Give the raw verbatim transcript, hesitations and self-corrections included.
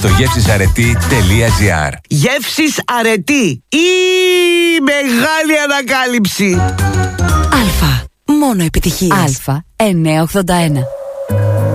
στο γεύσεις αρετή τελεία τζι άρ. Γεύσεις Αρετή, η μεγάλη ανακάλυψη. Αλφα, μόνο επιτυχίες. Αλφα εννιακόσια ογδόντα ένα.